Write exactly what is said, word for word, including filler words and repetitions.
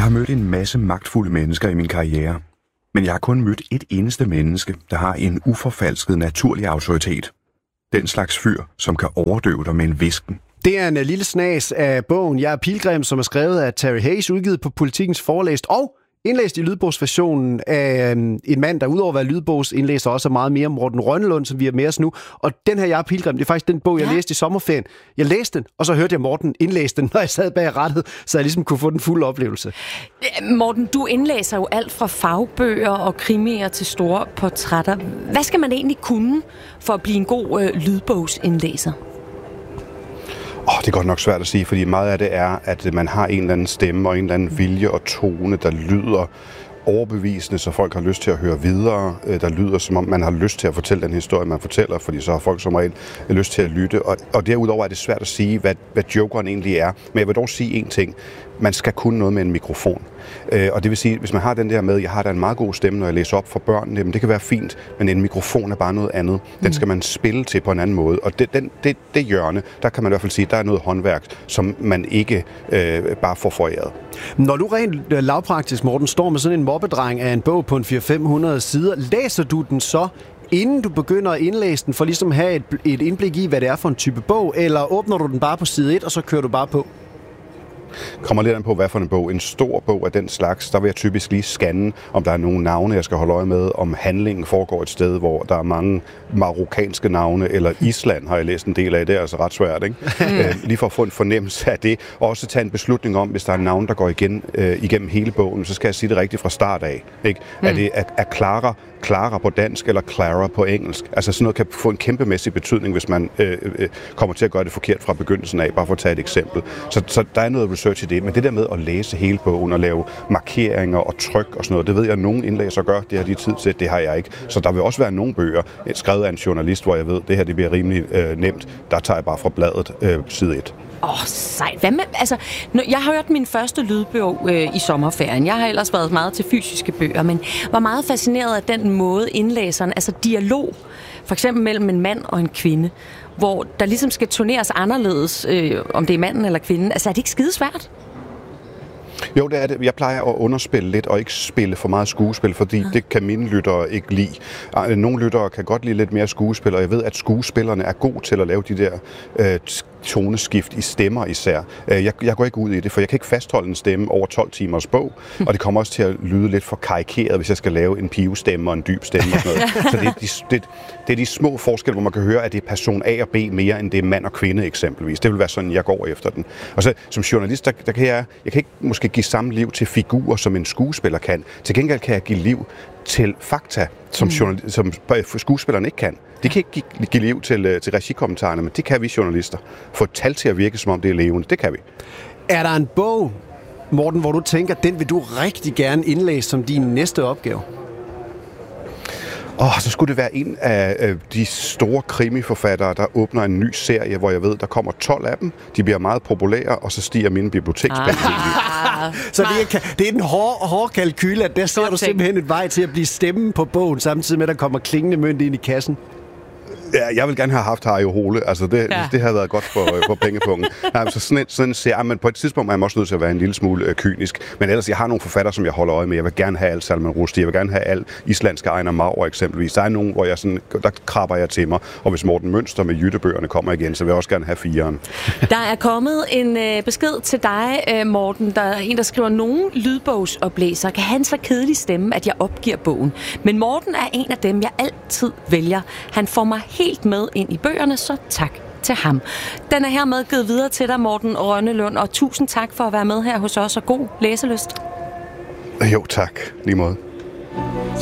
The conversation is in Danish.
Jeg har mødt en masse magtfulde mennesker i min karriere, men jeg har kun mødt et eneste menneske, der har en uforfalsket naturlig autoritet. Den slags fyr, som kan overdøve dig med en hvisken. Det er en lille snas af bogen Jeg er Pilgrim, som er skrevet af Terry Hayes, udgivet på Politikens Forlæst og indlæst i lydbogsversionen af en mand, der udover at være lydbogsindlæser også er meget mere, Morten Rønnelund, som vi er med os nu. Og den her Jeg er Pilgrim, det er faktisk den bog, jeg ja. læste i sommerferien. Jeg læste den, og så hørte jeg Morten indlæse den, når jeg sad bag rattet, så jeg ligesom kunne få den fulde oplevelse. Morten, du indlæser jo alt fra fagbøger og krimier til store portrætter. Hvad skal man egentlig kunne for at blive en god øh, lydbogsindlæser? Oh, det er godt nok svært at sige, fordi meget af det er, at man har en eller anden stemme og en eller anden vilje og tone, der lyder overbevisende, så folk har lyst til at høre videre. Der lyder, som om man har lyst til at fortælle den historie, man fortæller, fordi så har folk som regel lyst til at lytte. Og, og derudover er det svært at sige, hvad, hvad jokeren egentlig er. Men jeg vil dog sige én ting. Man skal kunne noget med en mikrofon. Øh, og det vil sige, hvis man har den der med, jeg har da en meget god stemme, når jeg læser op for børn, jamen det kan være fint, men en mikrofon er bare noget andet. Den skal man spille til på en anden måde. Og det, den, det, det hjørne, der kan man i hvert fald sige, der er noget håndværk, som man ikke øh, bare får foræret. Når du rent lavpraktisk, Morten, står med sådan en mobbedreng af en bog på en fire til fem hundrede sider, læser du den så, inden du begynder at indlæse den, for ligesom at have et, et indblik i, hvad det er for en type bog, eller åbner du den bare på side et, og så kører du bare på? Kommer lidt an på, hvad for en bog. En stor bog af den slags, der vil jeg typisk lige scanne, om der er nogle navne, jeg skal holde øje med, om handlingen foregår et sted, hvor der er mange marokkanske navne, eller Island har jeg læst en del af, det er altså ret svært, ikke? øh, lige for at få en fornemmelse af det, og også tage en beslutning om, hvis der er en navn, der går igen, øh, igennem hele bogen, så skal jeg sige det rigtigt fra start af, ikke? Mm. Er det er, er Clara, Clara på dansk, eller Clara på engelsk? Altså sådan noget kan få en kæmpemæssig betydning, hvis man øh, øh, kommer til at gøre det forkert fra begyndelsen af, bare for at tage et eksempel. Så, så der er noget research i det, men det der med at læse hele bogen og lave markeringer og tryk og sådan noget, det ved jeg, at nogen indlæser gør, det har de tid til, det har jeg ikke. Så der vil også være nogle bøger, skrevet af en journalist, hvor jeg ved, det her det bliver rimelig øh, nemt, der tager jeg bare fra bladet øh, side et. Åh, oh, sejt. Hvad med, altså, jeg har hørt min første lydbog øh, i sommerferien. Jeg har ellers været meget til fysiske bøger, men var meget fascineret af den måde indlæseren, altså dialog, for eksempel mellem en mand og en kvinde, hvor der ligesom skal turneres anderledes, øh, om det er manden eller kvinden. Altså, er det ikke skidesvært? Jo, det er det. Jeg plejer at underspille lidt og ikke spille for meget skuespil, fordi ja. det kan mine lyttere ikke lide. Nogle lyttere kan godt lide lidt mere skuespil, og jeg ved, at skuespillerne er gode til at lave de der øh, toneskift i stemmer især. Jeg, jeg går ikke ud i det, for jeg kan ikke fastholde en stemme over tolv timers bog, og det kommer også til at lyde lidt for karikeret, hvis jeg skal lave en pivestemme og en dyb stemme og sådan noget. Så det er, de, det, det er de små forskelle, hvor man kan høre, at det er person A og B mere, end det er mand og kvinde eksempelvis. Det vil være sådan, jeg går efter den. Og så som journalist, der, der kan jeg, jeg kan ikke måske give samme liv til figurer, som en skuespiller kan. Til gengæld kan jeg give liv til fakta, som, mm. som skuespillerne ikke kan. De kan ikke give, give liv til, til regikommentarerne, men det kan vi journalister. Få et tal til at virke, som om det er levende. Det kan vi. Er der en bog, Morten, hvor du tænker, den vil du rigtig gerne indlæse som din næste opgave? Åh, oh, så skulle det være en af øh, de store krimiforfattere, der åbner en ny serie, hvor jeg ved, der kommer tolv af dem. De bliver meget populære, og så stiger mine bibliotekspenge. Ah, så det er, det er den hårde, hårde kalkyle, at der ser du simpelthen et vej til at blive stemmen på bogen, samtidig med, at der kommer klingende mønt ind i kassen. Ja, jeg vil gerne have haft Harry Hole. Altså, det, ja. det havde været godt for, for pengepungen. Nej, så sådan en, sådan en serie, men på et tidspunkt er jeg også nødt til at være en lille smule øh, kynisk. Men ellers, jeg har nogle forfattere, som jeg holder øje med. Jeg vil gerne have alt Salman Rushdie. Jeg vil gerne have alt islandske Einar Már eksempelvis. Der er nogen, hvor jeg sådan, der krabber jeg til mig. Og hvis Morten Mønster med Jyttebøgerne kommer igen, så vil jeg også gerne have fireren. Der er kommet en øh, besked til dig, øh, Morten. Der er en, der skriver, nogen lydbogsoplæser kan have en så kedelig stemme, at jeg opgiver bogen. Men Morten er en af dem, jeg altid vælger. Han får mig helt med ind i bøgerne, så tak til ham. Den er hermed givet videre til dig, Morten Rønnelund, og tusind tak for at være med her hos os, og god læselyst. Jo, tak. Lige måde.